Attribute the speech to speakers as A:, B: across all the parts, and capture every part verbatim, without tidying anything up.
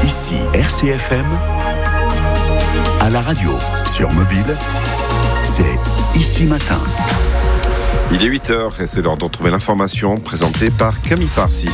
A: Ici R C F M, à la radio, sur mobile, c'est Ici Matin.
B: Il est huit heures et c'est l'heure de retrouver l'information présentée par Camille Parsi.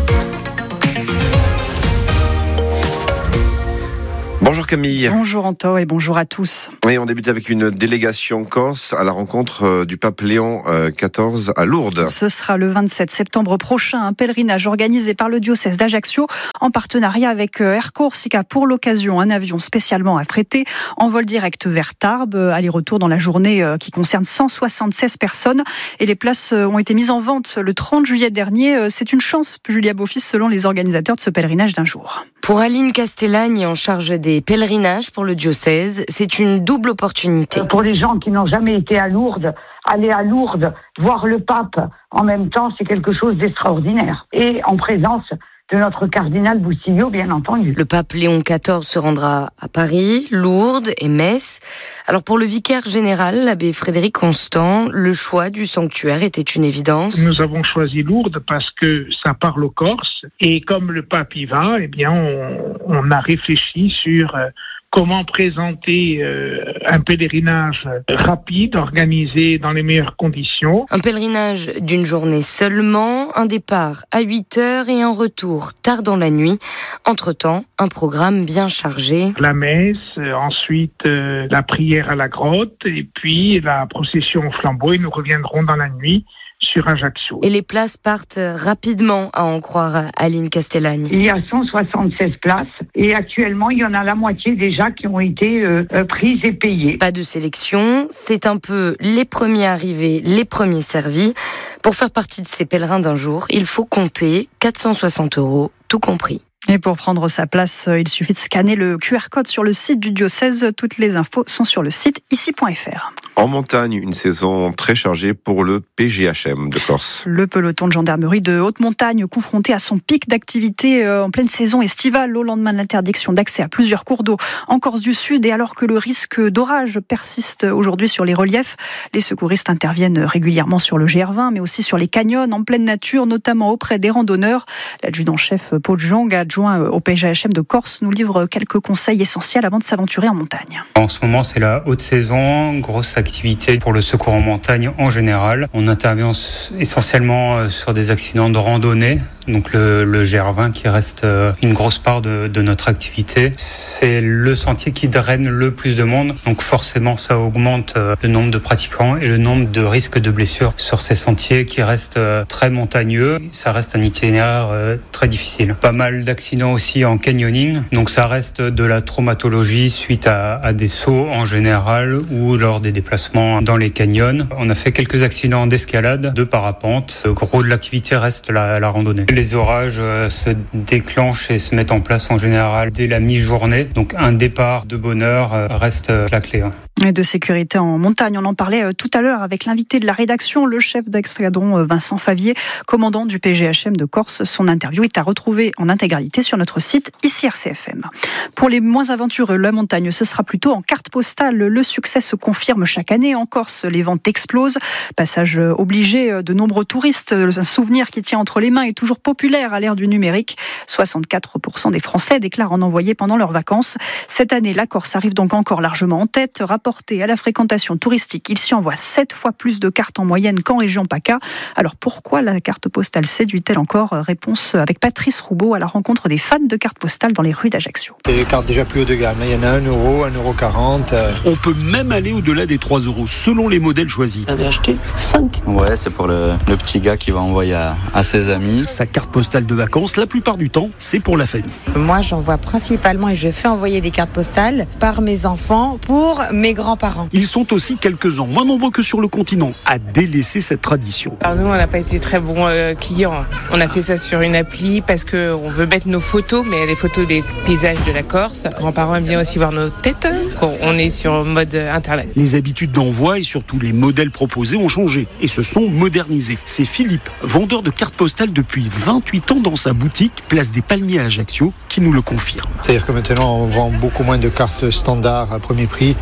B: Bonjour Camille.
C: Bonjour Anto et bonjour à tous.
B: Oui, on débute avec une délégation corse à la rencontre du pape Léon quatorze à Lourdes.
C: Ce sera le vingt-sept septembre prochain, un pèlerinage organisé par le diocèse d'Ajaccio en partenariat avec Air Corsica. Pour l'occasion, un avion spécialement affrété en vol direct vers Tarbes, aller-retour dans la journée qui concerne cent soixante-seize personnes. Et les places ont été mises en vente le trente juillet dernier. C'est une chance, Julia Beaufils, selon les organisateurs de ce pèlerinage d'un jour.
D: Pour Aline Castellagne, en charge des pèlerinages pour le diocèse, c'est une double opportunité.
E: Pour les gens qui n'ont jamais été à Lourdes, aller à Lourdes, voir le pape en même temps, c'est quelque chose d'extraordinaire. Et en présence de notre cardinal Boussiglio, bien entendu.
D: Le pape Léon quatorze se rendra à Paris, Lourdes et Metz. Alors pour le vicaire général, l'abbé Frédéric Constant, le choix du sanctuaire était une évidence.
F: Nous avons choisi Lourdes parce que ça parle aux Corses. Et comme le pape y va, eh bien on, on a réfléchi sur euh, comment présenter euh, un pèlerinage rapide, organisé dans les meilleures conditions.
D: Un pèlerinage d'une journée seulement, un départ à huit heures et un retour tard dans la nuit. Entre-temps, un programme bien chargé.
F: La messe, euh, ensuite euh, la prière à la grotte et puis la procession au flambeau et nous reviendrons dans la nuit sur Ajaccio.
D: Et les places partent rapidement, à en croire Aline Castellagne.
E: Il y a cent soixante-seize places et actuellement il y en a la moitié déjà qui ont été euh, prises et payées.
D: Pas de sélection, c'est un peu les premiers arrivés, les premiers servis. Pour faire partie de ces pèlerins d'un jour, il faut compter quatre cent soixante euros, tout compris.
C: Et pour prendre sa place, il suffit de scanner le Q R code sur le site du diocèse. Toutes les infos sont sur le site ici point f r.
B: En montagne, une saison très chargée pour le P G H M de Corse.
C: Le peloton de gendarmerie de haute montagne confronté à son pic d'activité en pleine saison estivale au lendemain de l'interdiction d'accès à plusieurs cours d'eau en Corse du Sud et alors que le risque d'orage persiste aujourd'hui sur les reliefs, les secouristes interviennent régulièrement sur le G R vingt mais aussi sur les canyons en pleine nature, notamment auprès des randonneurs. L'adjudant-chef Paul Jong, adjoint au P G H M de Corse, nous livre quelques conseils essentiels avant de s'aventurer en montagne.
G: En ce moment, c'est la haute saison, grosse activité pour le secours en montagne en général. On intervient essentiellement sur des accidents de randonnée, donc le, le G R vingt qui reste une grosse part de, de notre activité. C'est le sentier qui draine le plus de monde, donc forcément ça augmente le nombre de pratiquants et le nombre de risques de blessures sur ces sentiers qui restent très montagneux. Ça reste un itinéraire très difficile. Pas mal d'accidents aussi en canyoning, donc ça reste de la traumatologie suite à, à des sauts en général ou lors des déplacements dans les canyons. On a fait quelques accidents d'escalade, de parapente. Le gros de l'activité reste la, la randonnée. Les orages euh, se déclenchent et se mettent en place en général dès la mi-journée, donc un départ de bonne heure euh, reste euh, la clé. Hein.
C: Et de sécurité en montagne, on en parlait tout à l'heure avec l'invité de la rédaction, le chef d'escadron Vincent Favier, commandant du P G H M de Corse. Son interview est à retrouver en intégralité sur notre site ici R C F M. Pour les moins aventureux, la montagne, ce sera plutôt en carte postale. Le succès se confirme chaque année. En Corse, les ventes explosent. Passage obligé de nombreux touristes. Un souvenir qui tient entre les mains est toujours populaire à l'ère du numérique. soixante-quatre pour cent des Français déclarent en envoyer pendant leurs vacances. Cette année, la Corse arrive donc encore largement en tête. Rapporté à la fréquentation touristique, il s'y envoie sept fois plus de cartes en moyenne qu'en région PACA. Alors pourquoi la carte postale séduit-elle encore ? Réponse avec Patrice Roubaud à la rencontre des fans de cartes postales dans les rues d'Ajaccio.
H: C'est des cartes déjà plus haut de gamme. Il y en a un euro, un euro quarante.
A: On peut même aller au-delà des trois euros selon les modèles choisis.
H: Vous avez acheté cinq.
I: Ouais, c'est pour le, le petit gars qui va envoyer à, à ses amis.
A: Sa carte postale de vacances, la plupart du temps, c'est pour la famille.
J: Moi, j'envoie principalement et je fais envoyer des cartes postales par mes enfants pour mes grands-parents.
A: Ils sont aussi quelques-uns, moins nombreux que sur le continent, à délaisser cette tradition.
K: Alors nous, on n'a pas été très bons euh, clients. On a fait ça sur une appli parce qu'on veut mettre nos photos, mais les photos des paysages de la Corse. Les grands-parents aiment bien aussi voir nos têtes quand on est sur mode internet.
A: Les habitudes d'envoi et surtout les modèles proposés ont changé et se sont modernisés. C'est Philippe, vendeur de cartes postales depuis vingt-huit ans dans sa boutique, place des Palmiers à Ajaccio, qui nous le confirme.
H: C'est-à-dire que maintenant, on vend beaucoup moins de cartes standards à premier prix et on vend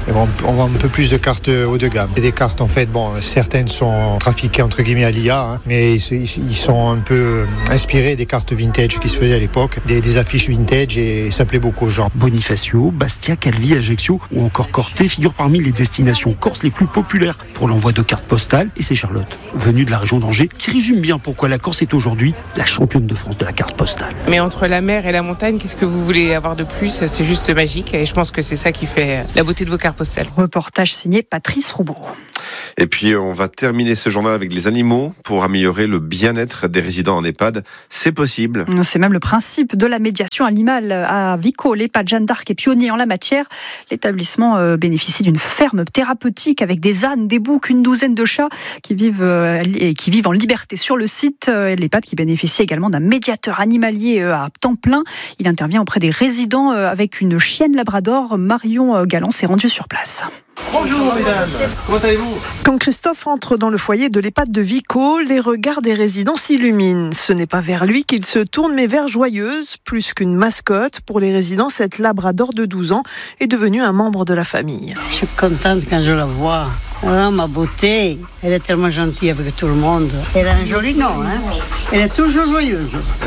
H: On vend un peu plus de cartes haut de gamme. C'est des cartes, en fait, bon, certaines sont trafiquées entre guillemets à l'I A, hein, mais ils, ils sont un peu inspirés des cartes vintage qui se faisaient à l'époque, des, des affiches vintage, et ça plaît beaucoup aux gens.
A: Bonifacio, Bastia, Calvi, Ajaccio ou encore Corté figurent parmi les destinations corses les plus populaires pour l'envoi de cartes postales, et c'est Charlotte, venue de la région d'Angers, qui résume bien pourquoi la Corse est aujourd'hui la championne de France de la carte postale.
K: Mais entre la mer et la montagne, qu'est-ce que vous voulez avoir de plus ? C'est juste magique, et je pense que c'est ça qui fait la beauté de vos cartes postales.
C: Reportage signé Patrice Roubaud.
B: Et puis on va terminer ce journal avec les animaux pour améliorer le bien-être des résidents en EHPAD. C'est possible.
C: C'est même le principe de la médiation animale à Vico. L'EHPAD Jeanne d'Arc est pionnier en la matière. L'établissement bénéficie d'une ferme thérapeutique avec des ânes, des boucs, une douzaine de chats qui vivent, et qui vivent en liberté sur le site. L'EHPAD qui bénéficie également d'un médiateur animalier à temps plein. Il intervient auprès des résidents avec une chienne labrador. Marion Galland s'est rendue sur place.
L: Bonjour mesdames, comment allez-vous ? Quand Christophe entre dans le foyer de l'EHPAD de Vico, les regards des résidents s'illuminent. Ce n'est pas vers lui qu'il se tourne, mais vers Joyeuse. Plus qu'une mascotte, pour les résidents, cette labrador de douze ans est devenue un membre de la famille.
M: Je suis contente quand je la vois. Ah, ma beauté, elle est tellement gentille avec tout le monde. Elle a un joli nom, hein. Elle est toujours joyeuse.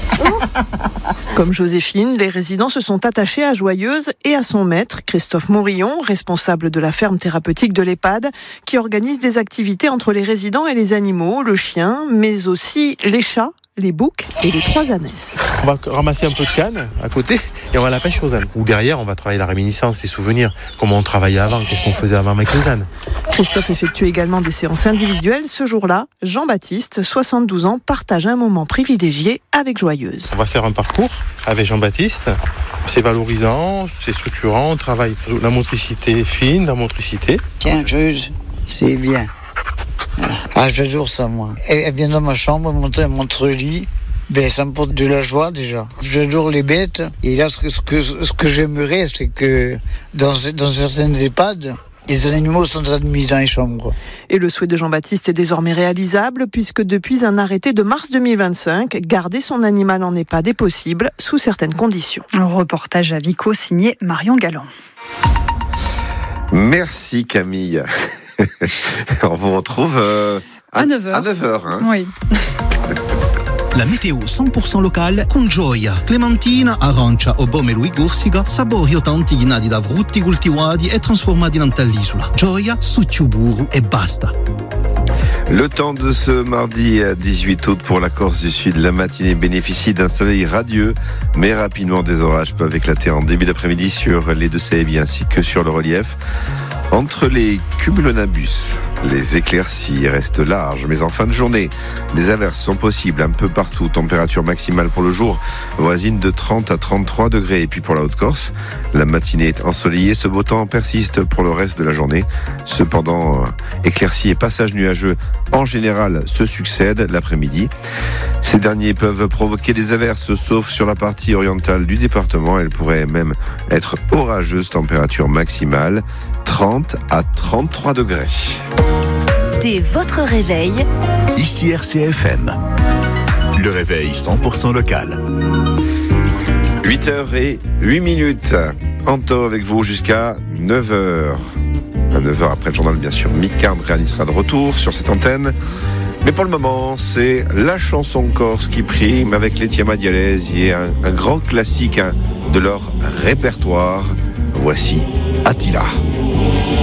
L: Comme Joséphine, les résidents se sont attachés à Joyeuse et à son maître, Christophe Morillon, responsable de la ferme thérapeutique de l'EHPAD, qui organise des activités entre les résidents et les animaux, le chien, mais aussi les chats, les boucs et les trois ânesses.
N: On va ramasser un peu de canne à côté et on va la pêche aux ânes. Ou derrière, on va travailler la réminiscence, les souvenirs, comment on travaillait avant, qu'est-ce qu'on faisait avant avec les ânes.
L: Christophe effectue également des séances individuelles. Ce jour-là, Jean-Baptiste, soixante-douze ans, partage un moment privilégié avec Joyeuse.
N: On va faire un parcours avec Jean-Baptiste. C'est valorisant, c'est structurant, on travaille la motricité fine, la motricité.
O: Tiens, Joyeuse, c'est bien. Ah, j'adore ça, moi. Elle vient dans ma chambre, monter mon lit. Ben, ça me porte de la joie, déjà. J'adore les bêtes. Et là, ce que, ce que, ce que j'aimerais, c'est que dans, dans certaines EHPAD, les animaux sont admis dans les chambres.
L: Et le souhait de Jean-Baptiste est désormais réalisable, puisque depuis un arrêté de mars deux mille vingt-cinq, garder son animal en EHPAD est possible, sous certaines conditions.
C: Un reportage à Vico signé Marion Galland.
B: Merci Camille. On vous retrouve euh, à, à neuf heures. À neuf heures hein.
C: Oui.
P: La météo cent pour cent locale con Gioia. Clementina, arancia o pomelo e corsica, sapori autentici nati da frutti coltivati e trasformati in all'isola. Gioia, succiuburu e basta.
B: Le temps de ce mardi dix-huit août pour la Corse du Sud. La matinée bénéficie d'un soleil radieux, mais rapidement des orages peuvent éclater en début d'après-midi sur les Deux-Sèvres ainsi que sur le relief. Entre les cumulonimbus, les éclaircies restent larges, mais en fin de journée, des averses sont possibles un peu partout. Température maximale pour le jour voisine de trente à trente-trois degrés. Et puis pour la Haute-Corse, la matinée est ensoleillée. Ce beau temps persiste pour le reste de la journée. Cependant, éclaircies et passages nuageux en général se succèdent l'après-midi. Ces derniers peuvent provoquer des averses, sauf sur la partie orientale du département. Elles pourraient même être orageuses. Température maximale trente à trente-trois degrés.
Q: Dès votre réveil,
R: ici R C F M, le réveil cent pour cent local.
B: huit heures et huit minutes. Anto avec vous jusqu'à neuf heures. À neuf heures après le journal, bien sûr, Mick Carn sera de retour sur cette antenne. Mais pour le moment, c'est la chanson corse qui prime avec les Tiama Dialesi et un, un grand classique hein, de leur répertoire. Voici Attila.